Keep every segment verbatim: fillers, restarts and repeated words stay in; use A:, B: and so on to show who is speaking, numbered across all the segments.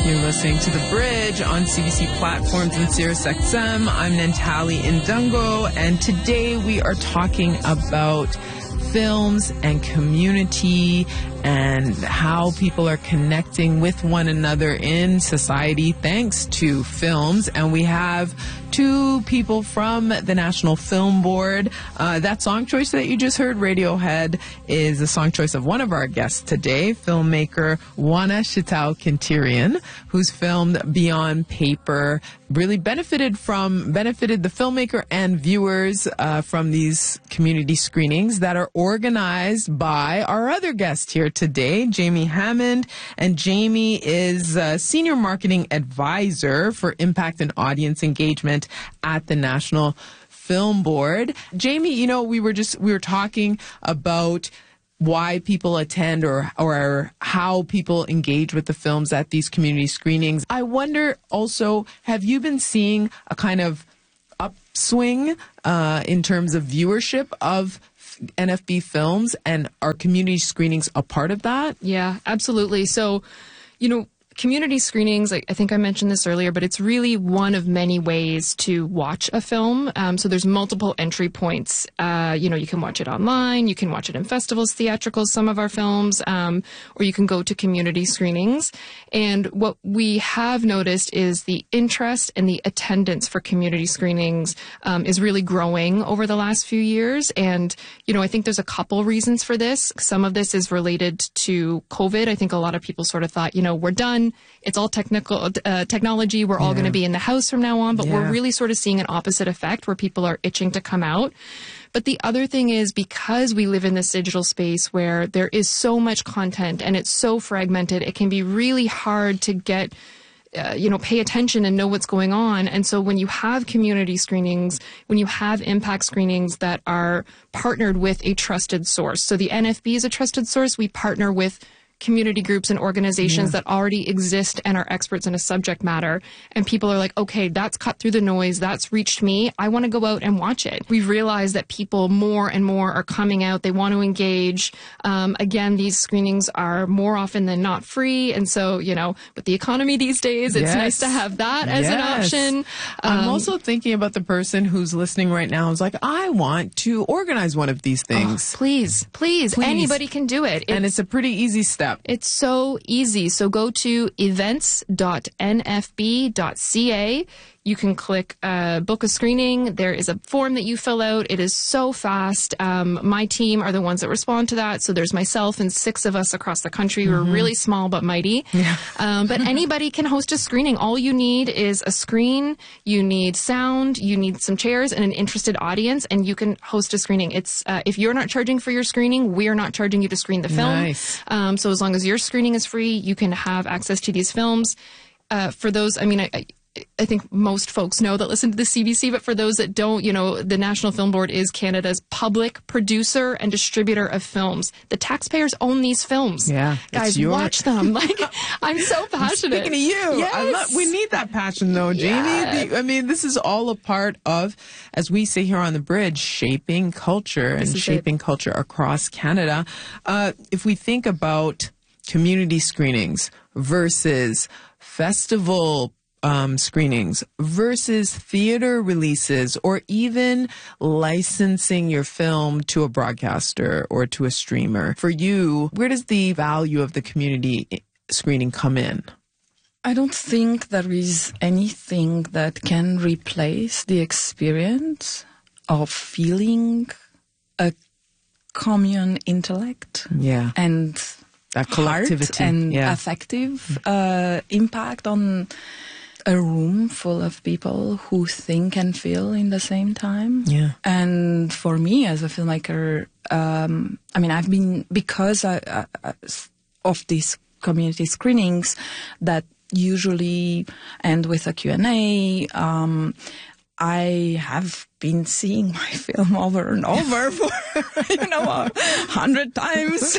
A: You're listening to The Bridge on C B C platforms and Sirius X M. I'm Nantali Ndungo, and today we are talking about films and community and how people are connecting with one another in society thanks to films. And we have two people from the National Film Board. Uh, that song choice that you just heard, Radiohead, is a song choice of one of our guests today, filmmaker Wana Shitao Kintirian, whose film Beyond Paper really benefited from benefited the filmmaker and viewers uh, from these community screenings that are organized by our other guest here today, Jamie Hammond. And Jamie is a senior marketing advisor for impact and audience engagement at the National Film Board. Jamie, you know, we were just we were talking about why people attend or or how people engage with the films at these community screenings. I wonder also, have you been seeing a kind of upswing uh, in terms of viewership of N F B films, and are community screenings a part of that?
B: Yeah, absolutely. So, you know, community screenings, I, I think I mentioned this earlier, but it's really one of many ways to watch a film. Um, so there's multiple entry points. Uh, you know, you can watch it online, you can watch it in festivals, theatricals, some of our films, um, or you can go to community screenings. And what we have noticed is the interest and the attendance for community screenings um, is really growing over the last few years. And, you know, I think there's a couple reasons for this. Some of this is related to COVID. I think a lot of people sort of thought, you know, we're done. It's all technical uh, technology. We're all
A: Yeah.
B: going to be in the house from now on. But
A: Yeah.
B: we're really sort of seeing an opposite effect where people are itching to come out. But the other thing is, because we live in this digital space where there is so much content and it's so fragmented, it can be really hard to get Uh, you know, pay attention and know what's going on. And so when you have community screenings, when you have impact screenings that are partnered with a trusted source. So the N F B is a trusted source. We partner with community groups and organizations
A: Yeah.
B: that already exist and are experts in a subject matter. And people are like, okay, that's cut through the noise. That's reached me. I want to go out and watch it. We've realized that people more and more are coming out. They want to engage. Um, again, these screenings are more often than not free. And so, you know, with the economy these days, it's
A: Yes.
B: nice to have that as an
A: Yes.
B: option.
A: I'm
B: Um,
A: also thinking about the person who's listening right now who's like, I want to organize one of these things.
B: oh, please, please,
A: Please.
B: anybody can do it.
A: And it's a pretty easy step.
B: It's so easy. So go to events dot n f b dot c a. You can click uh, book a screening. There is a form that you fill out. It is so fast. Um, my team are the ones that respond to that. So there's myself and six of us across the country.
A: Mm-hmm.
B: We're really small but mighty.
A: Yeah.
B: Um, but anybody can host a screening. All you need is a screen. You need sound. You need some chairs and an interested audience, and you can host a screening. It's uh, if you're not charging for your screening, we're not charging you to screen the film.
A: Nice.
B: Um, so as long as your screening is free, you can have access to these films. Uh, for those, I mean, I, I I think most folks know that listen to the C B C, but for those that don't, you know, the National Film Board is Canada's public producer and distributor of films. The taxpayers own these films.
A: Yeah, it's
B: Guys,
A: your-
B: watch them. Like, I'm so passionate.
A: Speaking of you,
B: Yes.
A: I love, we need that passion though, Jamie.
B: Yeah.
A: The- I mean, this is all a part of, as we say here on The Bridge, shaping culture and
B: This is
A: shaping culture across Canada. Uh, if we think about community screenings versus festival Um, screenings versus theater releases, or even licensing your film to a broadcaster or to a streamer. For you, where does the value of the community screening come in?
C: I don't think there is anything that can replace the experience of feeling a common intellect
A: Yeah.
C: and
A: That
C: heart
A: collectivity.
C: and
A: yeah.
C: affective uh, impact on a room full of people who think and feel in the same time.
A: Yeah.
C: And for me as a filmmaker, um, I mean, I've been, because I, I, of these community screenings that usually end with a Q and A, um, I have been seeing my film over and over for, you know, a hundred times.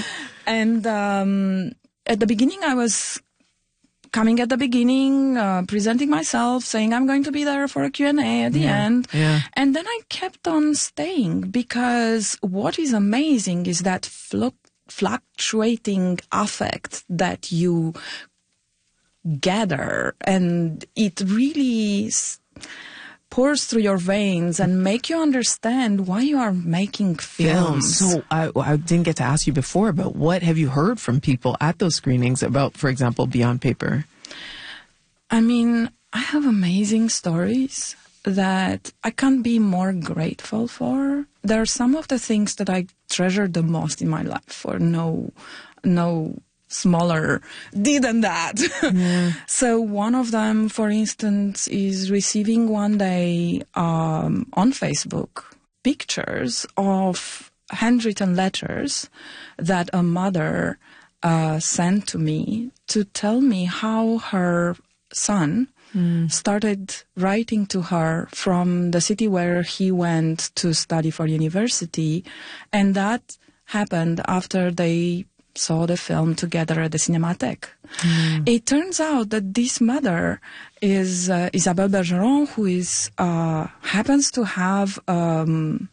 C: And um, at the beginning, I was coming at the beginning, uh, presenting myself, saying I'm going to be there for a Q and A at the
A: Yeah,
C: end.
A: yeah.
C: And then I kept on staying, because what is amazing is that flu- fluctuating affect that you gather, and it really s- pours through your veins and make you understand why you are making films.
A: So I, I didn't get to ask you before, but what have you heard from people at those screenings about, for example, Beyond Paper?
C: I mean, I have amazing stories that I can't be more grateful for. There are some of the things that I treasure the most in my life for no, no smaller D than that. Yeah. So one of them, for instance, is receiving one day um, on Facebook pictures of handwritten letters that a mother uh, sent to me to tell me how her son Mm. started writing to her from the city where he went to study for university. And that happened after they saw the film together at the Cinémathèque. Mm. It turns out that this mother is uh, Isabelle Bergeron, who is uh, happens to have um,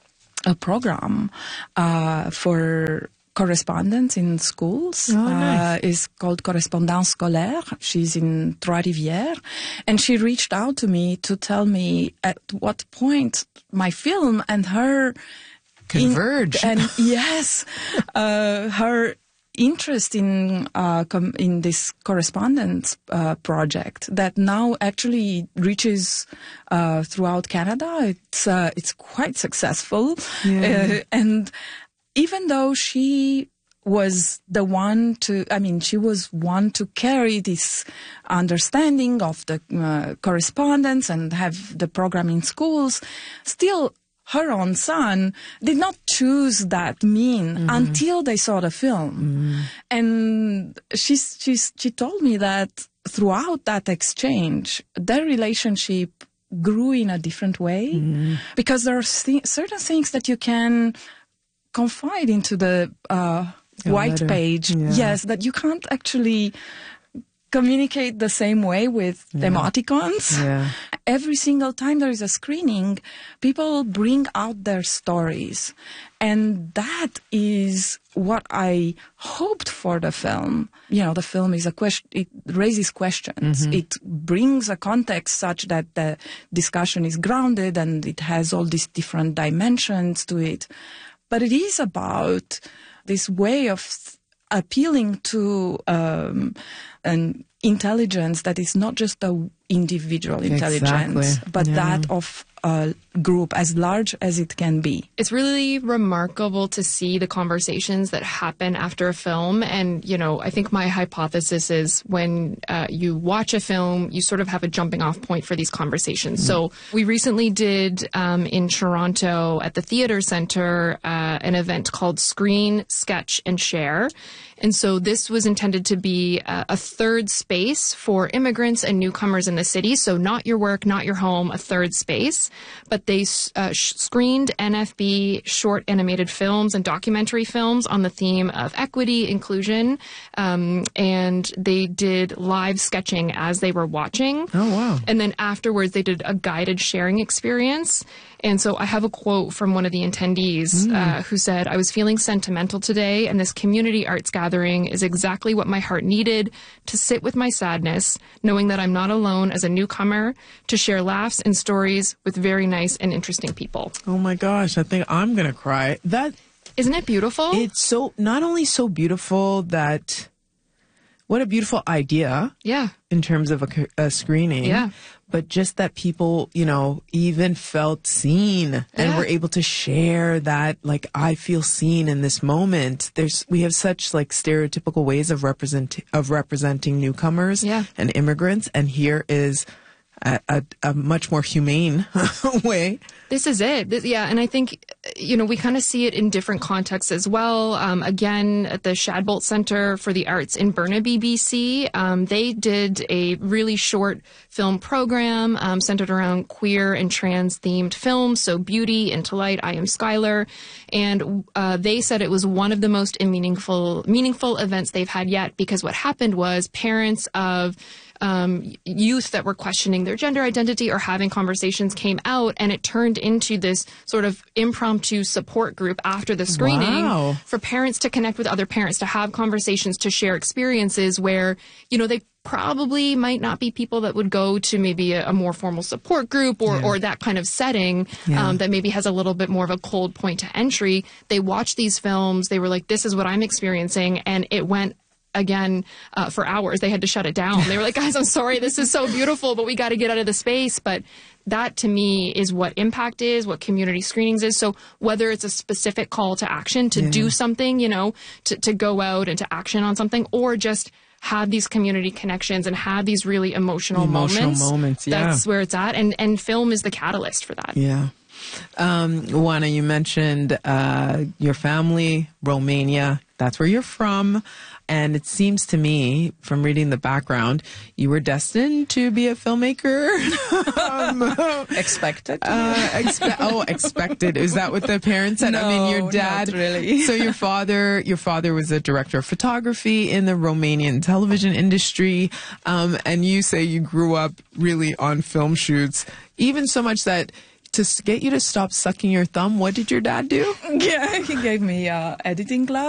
C: a program uh, for correspondence in schools.
A: Oh, nice.
C: uh, is called Correspondance Scolaire. She's in Trois-Rivières. And she reached out to me to tell me at what point my film and her
A: converge.
C: In, and yes, uh, her interest in uh, com- in this correspondence uh, project that now actually reaches uh, throughout Canada. It's uh, it's quite successful. Yeah. Uh, and even though she was the one to, I mean, she was one to carry this understanding of the uh, correspondence and have the program in schools, still her own son did not choose that mean mm-hmm. until they saw the film. Mm-hmm. And she's, she's, she told me that throughout that exchange, their relationship grew in a different way mm-hmm. because there are th- certain things that you can confide into the uh, white letter. Page. Yeah. Yes, that you can't actually communicate the same way with yeah. emoticons. Yeah. Every single time there is a screening, people bring out their stories. And that is what I hoped for the film. You know, the film is a question, it raises questions. Mm-hmm. It brings a context such that the discussion is grounded and it has all these different dimensions to it. But it is about this way of appealing to um, an intelligence that is not just the individual intelligence, exactly. but yeah. that of a group as large as it can be.
B: It's really remarkable to see the conversations that happen after a film. And, you know, I think my hypothesis is when uh, you watch a film, you sort of have a jumping off point for these conversations. Mm. So we recently did um, in Toronto at the Theatre Centre uh, an event called Screen, Sketch and Share. And so this was intended to be a, a third space for immigrants and newcomers in the city. So not your work, not your home, a third space. But they uh, sh- screened N F B short animated films and documentary films on the theme of equity, inclusion. Um, and they did live sketching as they were watching.
A: Oh, wow.
B: And then afterwards, they did a guided sharing experience. And so I have a quote from one of the attendees mm. uh, who said, "I was feeling sentimental today, and this community arts gathering is exactly what my heart needed, to sit with my sadness, knowing that I'm not alone as a newcomer, to share laughs and stories with very nice and interesting people."
A: Oh my gosh, I think I'm going to cry. That
B: Isn't it beautiful?
A: It's so, not only so beautiful that, what a beautiful idea.
B: Yeah.
A: In terms of a, a screening.
B: Yeah.
A: But just that people, you know, even felt seen and yeah. were able to share that, like, I feel seen in this moment. There's, we have such like stereotypical ways of represent, of representing newcomers
B: yeah.
A: and immigrants. And here is a, a, a much more humane way.
B: This is it. This, yeah. And I think, you know, we kind of see it in different contexts as well. Um, again, at the Shadbolt Centre for the Arts in Burnaby, B C, um, they did a really short film program um, centered around queer and trans themed films. So Beauty, Into Light, I Am Skylar. And uh, they said it was one of the most meaningful, meaningful events they've had yet, because what happened was parents of Um, youth that were questioning their gender identity or having conversations came out, and it turned into this sort of impromptu support group after the screening
A: wow.
B: for parents to connect with other parents, to have conversations, to share experiences where, you know, they probably might not be people that would go to maybe a, a more formal support group or,
A: Yeah.
B: or that kind of setting
A: Yeah.
B: um, that maybe has a little bit more of a cold point to entry. They watched these films. They were like, this is what I'm experiencing. And it went again uh, for hours. They had to shut it down. They were like, guys, I'm sorry. This is so beautiful, but we got to get out of the space. But that to me is what impact is, what community screenings is. So whether it's a specific call to action to
A: Yeah.
B: do something, you know, to, to go out and to action on something, or just have these community connections and have these really emotional,
A: Emotional
B: moments.
A: moments, yeah.
B: That's where it's at. And, and film is the catalyst for that.
A: Yeah. Um, Juana, you mentioned uh, your family, Romania. That's where you're from. And it seems to me, from reading the background, you were destined to be a filmmaker. um,
C: Expected.
A: uh, expe- oh, expected. Is that what the parents said? I mean,
C: No,
A: your dad.
C: not really.
A: So your father, your father was a director of photography in the Romanian television industry, um, and you say you grew up really on film shoots, even so much that to s- get you to stop sucking your thumb, what did your dad do?
C: Yeah, he gave me uh, editing class.